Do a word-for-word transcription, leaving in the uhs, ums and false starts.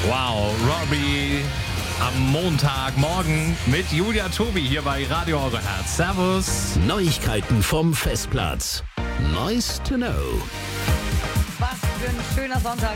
Wow, Robbie am Montagmorgen mit Julia Tobi hier bei Radio Euroherz. Servus. Neuigkeiten vom Festplatz. Nice to know. Was für ein schöner Sonntag.